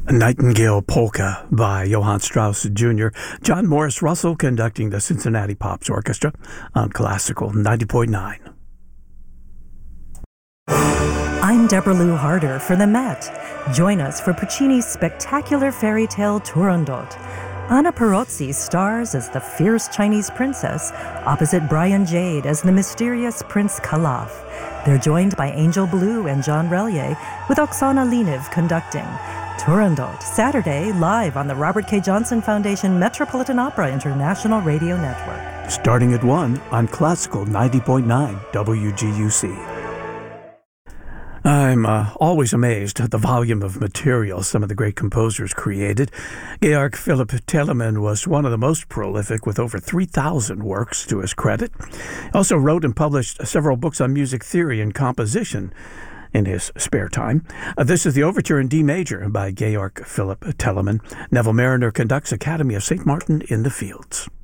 Nightingale Polka by Johann Strauss Jr. John Morris Russell conducting the Cincinnati Pops Orchestra on Classical 90.9. I'm Deborah Lou Harder for the Met. Join us for Puccini's spectacular fairy tale Turandot. Anna Perozzi stars as the fierce Chinese princess, opposite Brian Jade as the mysterious Prince Kalaf. They're joined by Angel Blue and John Relier, with Oksana Leniv conducting. Turandot, Saturday, live on the Robert K. Johnson Foundation Metropolitan Opera International Radio Network. Starting at 1 on Classical 90.9 WGUC. I'm always amazed at the volume of material some of the great composers created. Georg Philipp Telemann was one of the most prolific, with over 3,000 works to his credit. He also wrote and published several books on music theory and composition in his spare time. This is the Overture in D Major by Georg Philipp Telemann. Neville Mariner conducts Academy of St. Martin in the Fields.